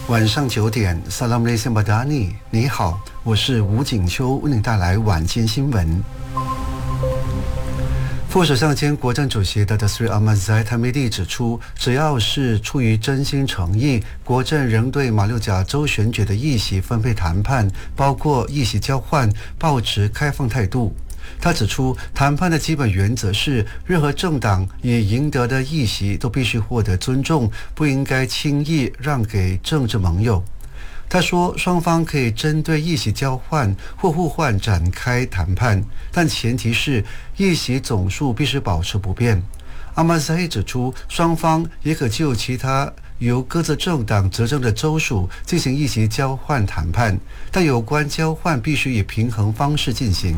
晚上9点 Assalamualaikum Badani， 你好，我是吴景秋，为你带来晚间新闻。副首相兼国政主席Datuk Seri Ahmad Zahid Hamidi 指出，只要是出于真心诚意，国政仍对马六甲州选举的议席分配谈判，包括议席交换，抱持开放态度。他指出，谈判的基本原则是，任何政党已赢得的议席都必须获得尊重，不应该轻易让给政治盟友。他说，双方可以针对议席交换或互换展开谈判，但前提是议席总数必须保持不变。阿曼萨伊指出，双方也可就其他由各自政党执政的州属进行议席交换谈判，但有关交换必须以平衡方式进行。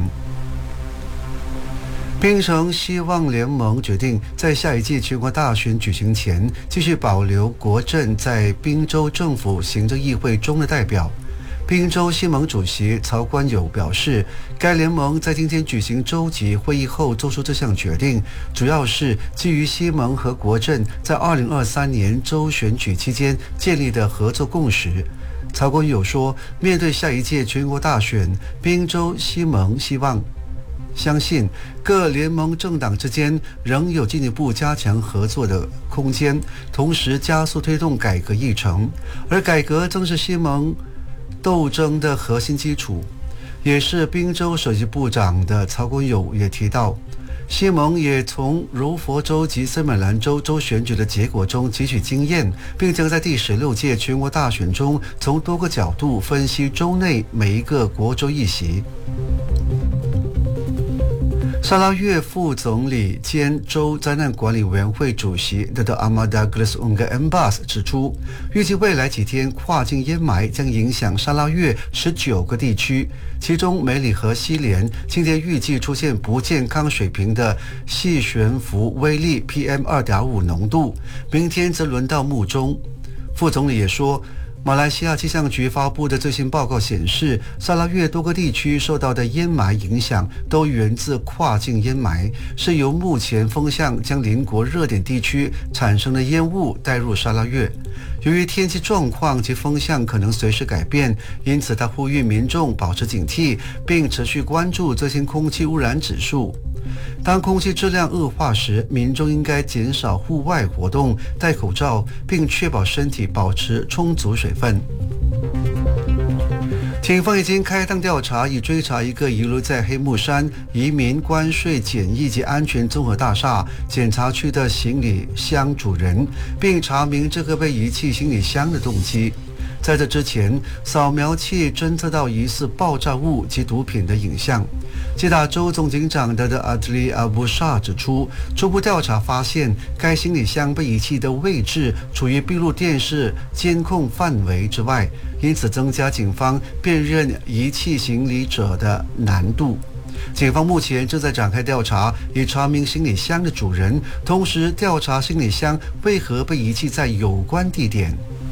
槟城希望联盟决定在下一届全国大选举行前继续保留国政在宾州政府行政议会中的代表。宾州西盟主席曹观友表示，该联盟在今天举行州级会议后做出这项决定，主要是基于西盟和国政在2023年州选举期间建立的合作共识。曹观友说，面对下一届全国大选，宾州西盟相信各联盟政党之间仍有进一步加强合作的空间，同时加速推动改革议程，而改革正是西盟斗争的核心基础。也是宾州首席部长的曹观友也提到，西盟也从柔佛州及森美兰州州选举的结果中汲取经验，并将在第16届全国大选中从多个角度分析州内每一个国州议席。沙拉越副总理兼州灾难管理委员会主席 Dr. Ahmad Douglas Unga Embas 指出，预计未来几天跨境烟霾将影响沙拉越19个地区，其中梅里和西连今天预计出现不健康水平的细悬浮微粒 PM2.5 浓度，明天则轮到木中。副总理也说，马来西亚气象局发布的最新报告显示，沙拉越多个地区受到的烟霾影响都源自跨境烟霾，是由目前风向将邻国热点地区产生的烟雾带入沙拉越。由于天气状况及风向可能随时改变，因此他呼吁民众保持警惕，并持续关注最新空气污染指数。当空气质量恶化时，民众应该减少户外活动，戴口罩，并确保身体保持充足水分。警方已经开档调查，以追查一个遗留在黑木山移民关税检疫及安全综合大厦检查区的行李箱主人，并查明这个被遗弃行李箱的动机。在这之前，扫描器侦测到疑似爆炸物及毒品的影像。吉打州总警长的阿德里阿布沙指出，初步调查发现，该行李箱被遗弃的位置处于闭路电视监控范围之外，因此增加警方辨认遗弃行李者的难度。警方目前正在展开调查，以查明行李箱的主人，同时调查行李箱为何被遗弃在有关地点。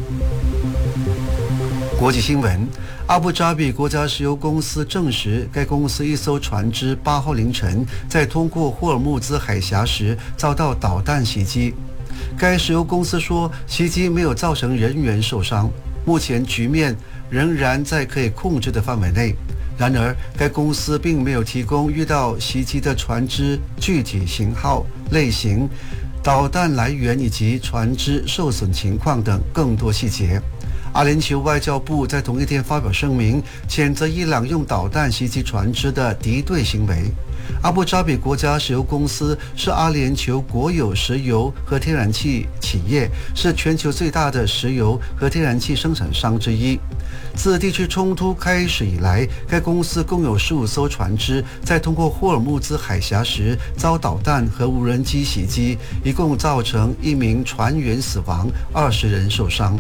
国际新闻，阿布扎比国家石油公司证实，该公司一艘船只8号凌晨在通过霍尔木兹海峡时遭到导弹袭击。该石油公司说，袭击没有造成人员受伤，目前局面仍然在可以控制的范围内。然而，该公司并没有提供遇到袭击的船只具体型号、类型、导弹来源以及船只受损情况等更多细节。阿联酋外交部在同一天发表声明，谴责伊朗用导弹袭击船只的敌对行为。阿布扎比国家石油公司是阿联酋国有石油和天然气企业，是全球最大的石油和天然气生产商之一。自地区冲突开始以来，该公司共有15艘船只在通过霍尔木兹海峡时遭导弹和无人机袭击，一共造成1名船员死亡，20人受伤。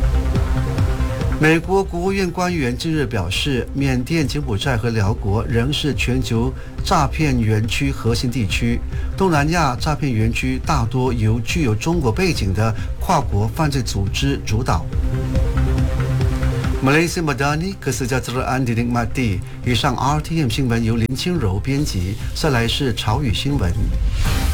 美国国务院官员近日表示，缅甸、柬埔寨和辽国仍是全球诈骗园区核心地区。东南亚诈骗园区大多由具有中国背景的跨国犯罪组织主导。Malaysia Madani Kesejahteraan dinikmati。以上 RTM 新闻由林清柔编辑，再来是潮语新闻。